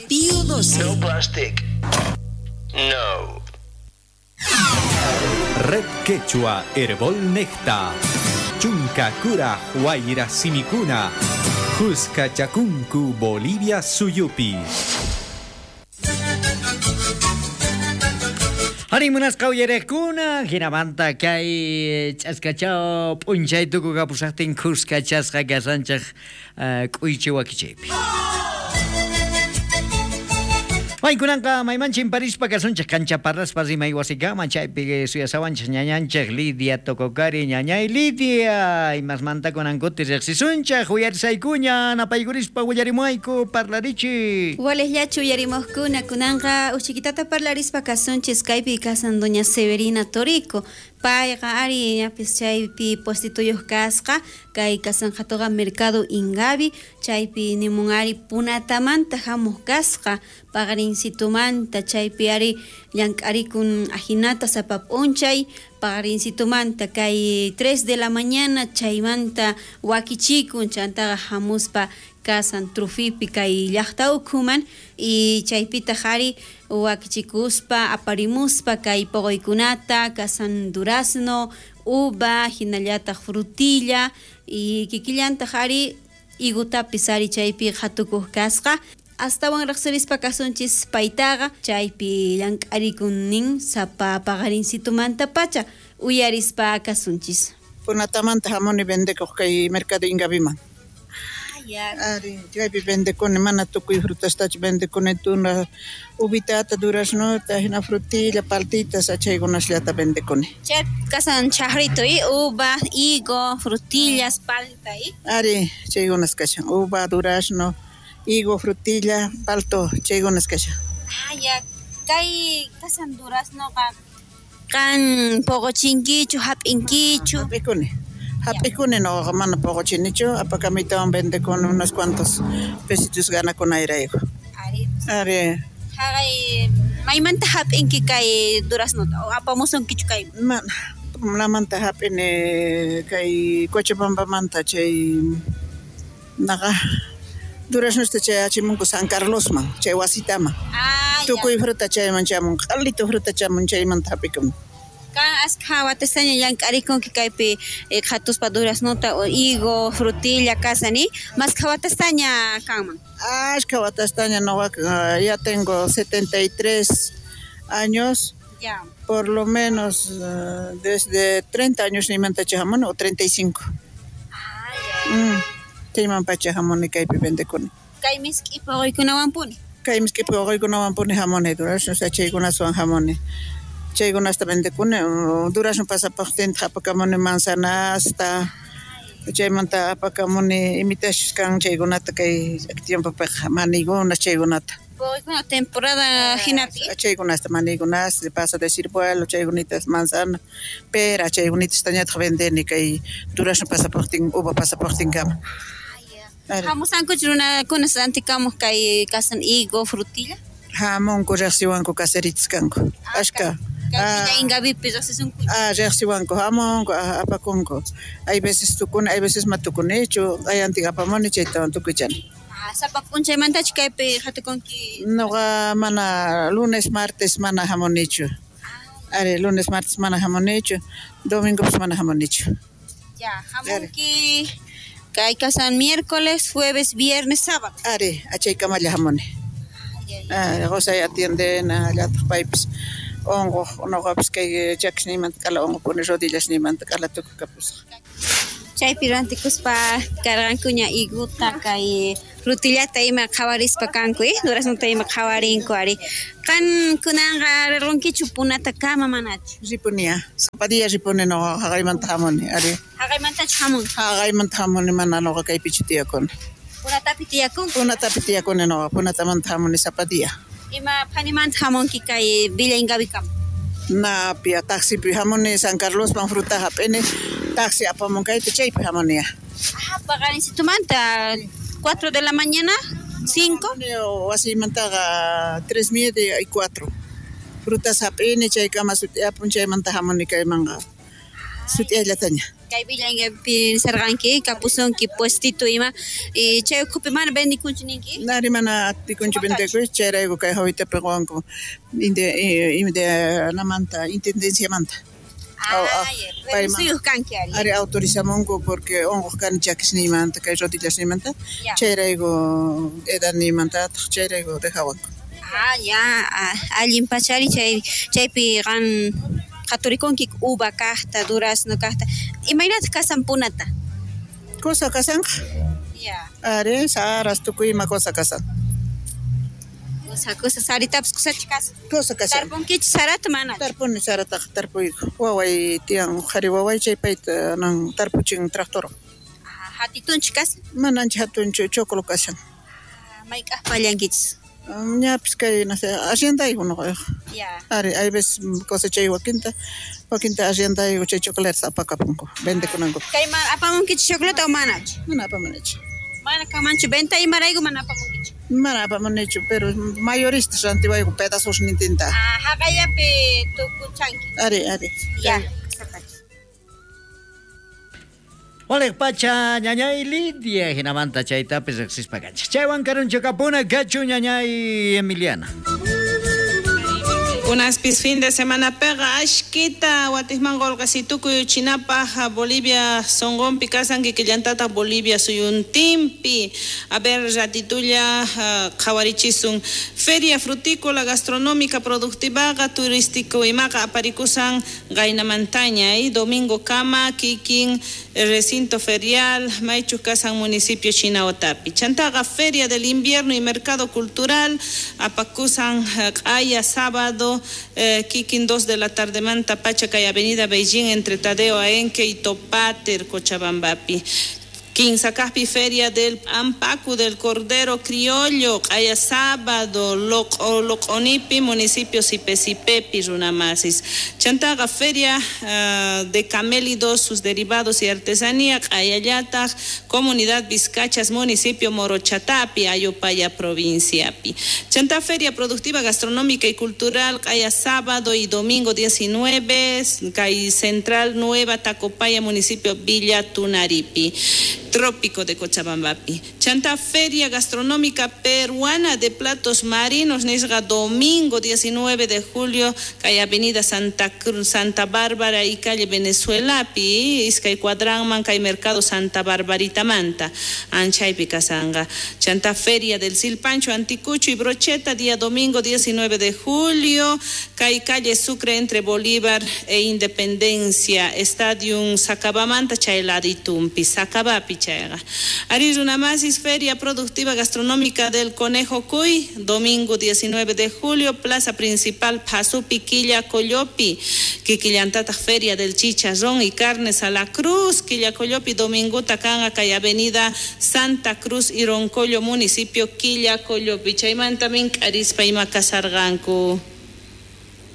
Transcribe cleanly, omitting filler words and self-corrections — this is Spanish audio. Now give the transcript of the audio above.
Pío 12. No plastic. No. Red Quechua Herbol Necta. Chunca Cura Huayra Simicuna. Cusca Chacuncu Bolivia Suyupi. Harimunas kauyerekuna giramanta kay ch'askachao p'unchay tukuqa pusaqtin Cusca chasqa kasanchaq k'uychi wakichaypi. Maykunanqa maymanchin Parispa kasunchaq kancha parraspa rimay wasikaman chaypi suyasawanchaq ñañanchaq Lidia Tokokari ñañay Lidia imasmanta kunankuti riqsisunchaq uyarisaykuña napaykurispa willarimayku parlarichi. Walisllachu uyarimuqkuna kunanqa uchikitata parlarispa kasunchis kaypi kasan doña Severina Torico. Payqa ari ñapis chaypi postituyuq kasqa kay kasan hatuqa mercado Ingabi chaypi nimun ari punatamanta hamuq kasqa paqarinsitumanta chaypi ari llank'arikun ajinata sapa p'unchay paqarinsitumanta kay 3 de la mañana chaymanta wakichikun chantaqa hamuspa kasan trufipi kay llaqta ukhuman y chaypita qhari wakichikuspa aparimuspa kay poqoykunata kasan durazno, uva, hinallataq frutilla y kikillanta qhari igutapis ari chaypi qhatukuq kasqa astawan riqsirispa kasunchis paytaqa chaypi llank'arikunin sapa paqarincitumanta pacha uyarispa kasunchis. Punatamanta hamuni vendekuq kay mercado Ingabiman. Ari, chaypi vendekuni mana tukuy frutastachu vendekuni tuna ubitata, duraznota, hina frutilla, paltitas chaykunashllata vendekuni. Chay kasan chahrito uva, higo, frutillas, palta Ari, chaykunas kashan uva, durazno, higo, frutilla, palto, chaykunas kashan. Kay kasan duraznoqa kan poqochinkichu, hap'inkichu. Hap'ikuni no mana poqochinichu, apakamitawan vendekuni unos cuantos pesitos ganakunayrayku. Ari. Haqay maymanta hap'inki kay duraznota o apamusunkichu kay? Manamanta hap'ini kay Cochabambamanta chay naqa duraznosta chay achimunku San Carlosman, chay wasitaman. Tukuy fruta chayman chamun, q'allito fruta chamun chaymanta hap'ikun. Kan askha watastaña llank'arikunki kaypi qhatuspa duraznota o higo, frutilla kasani mas khawatastaña kanman. Khawatastaña noqa ya tengo 73 años. Ya. Por lo menos desde 30 años nimanta chahamuni o 35. Chayman pacha hamuni kaypi vendekuni. Kay misk'ipa quykunawanpuni. Kay misk'ipa quykunawanpuni hamuni durazno chaykunaswan hamuni. Chaykunasta vendekuni durazno pasapaqtinta apakamuni manzanasta chaymanta apakamuni imitash kan chaykunata kay tiempopiqa manigunas chaykunata. Quykunaqa temporada hinapi. Chaykunasta manigunas pasa de ciruelo chaykunitas manzana pera chaykunitas tañata vendeni kay durazno pasapaqtin uva pasapaqtinkama. Hamusankuchu runakunas antikamuq kay kasan higo, frutilla? Hamunku riqsiwanku caseritas kanku. Ashka. Ingabipi riqsisunku. Riqsiwanku hamunku apakunku. Hay veces tukuni, hay veces matukunichu, hay antik apamuni chaytawan tukuychani. Sapa p'unchaymantachu kaypi hatukunki? Noqa mana lunes, martes mana hamunichu. Ari lunes, martes mana hamunichu, domingos mana hamunichu. Ya, hamunki kay kasan miércoles, jueves, viernes, sábado. Ari, achaykamalla hamuni. José atienden allataq paypis ongo noqapis kay chakisniymanta kala onqopuni rodillasniymanta kala tukukapusqa. Chaypi rantikuspa karqankuña higuta kay frutillata ima qhawarispa kanku duraznota ima qhawarinku ari kan kunanqa rirqunkichu punata kama manachu? Ripuniya sapadiya ripuni noqa haqaymanta hamuni ari. Haqaymantachu hamun? Haqaymanta hamuni mana noqa kaypichu tiyakuni. Punatapi tiyakunki? Punatapi tiyakuni noqa punatamanta hamuni sapadiya. Ima phanimanta hamunki kay Villa Ingabi kama? Na pia taxipi hamuni San Carlosman fruta hap'ini taxi apamunkayta chaypi hamuniya. Paqarinsitumanta 4 de la mañana, 5? Wasimmantaqa 3:30 y 4. Frutas hap'ini chaykama sutiapun chaymanta hamuni kaymanqa sutiayllataña. Kay billanpi sarqanki kapusonki puestito ima y chay kupi mana bendikunchininki Nari mana atikunchu bendeku chayrayku kay hawitapi wanku inde namanta intendencia manta. Suyuq kanki Ari autorizamunku porque ongoq kani chakisniymanta kay rodillasniymanta chayrayku edanniymanta chayrayku dejawanku. Ya allin pachari chaypi qan qhaturikunki uva kaqta durazno kaqta imaynata kasan punata Cosa kasanqa ari saras tukuyma cosa kasan. Cosa saritapas kusachikas Cosa kasan. tarpunkichis sarata mana Tarpuni sarataqa tarpuyku waway tiyan qhari waway chay payta nan tarpuchin tractor. hatitunchikas Mananchi hatunchu chocolo kasan. mayk'aq pallankichis Ñapis kay no sé haciendayku noqa. Ari hay veces cosechay wakinta haciendayku chay chocolates apakapunku vendekunanku. kayma apamunkichis chocolate o manachu Mana apamunichu. mana kamanchu venta imarayku mana apamunkichis Mana apamunichu pero mayoristas antiguayku pedazos nintinta. haqallapi tukuchanki Ari. Oleh pacha ñañay Lidia hinamanta chaytapis riqsispa kanchik. Chaywan karunchu kapuna kachu ñañay Emiliana. Unaspis fin de semana pega ashkita watismango olqasitukuy chinapaj Bolivia songonpi kasanki killantata Bolivia suyuntimpi. A ver ratitulla qhawarichisun feria frutícola gastronómica productivaga turístico imaqa aparikusan qaynamantaña y domingo kama kikin recinto ferial Maichu Kasan municipio Chinaotapi. Chantaga feria del invierno y mercado cultural apakusan q'aya sábado kikin 2 de la tarde manta Pachacay avenida Beijing entre Tadeo Aenque y Topater Cochabambapi. Quinsacaspi feria del Ampacu del Cordero Criollo, Aya sábado, Loconipi, municipio Sipesipepi, Runamasis. Chantaga feria de camélidos, sus derivados y artesanía, Ayayata, comunidad Vizcachas, municipio Morochatapi, Ayopaya, provincia Pi. Chanta feria productiva, gastronómica y cultural, Aya sábado y domingo 19, Cay Central Nueva, Tacopaya, municipio Villa Tunaripi. Trópico de Cochabambapi. Chanta feria gastronómica peruana de platos marinos, Nesga domingo 19 de julio, calle Avenida Santa Cruz, Santa Bárbara y calle Venezuelapi, Iscay Cuadranman, calle Mercado Santa Barbarita Manta, Anchay Picasanga. Chanta feria del Silpancho, Anticucho y Brocheta, día domingo 19 de julio, calle Sucre entre Bolívar e Independencia, Estadio Sacabamanta, Chayladitumpi, Sacabapi. Arizunamasis feria productiva gastronómica del Conejo Cuy, domingo 19 de julio, plaza principal Pasupi, Quilla Coyopi, Quiquillantata feria del Chicharrón y carnes a la cruz, Quilla Coyopi, domingo Tacanga, calle avenida Santa Cruz y Roncollo, municipio Quilla Coyopi, Chaymán también Carispa y Macasarganco.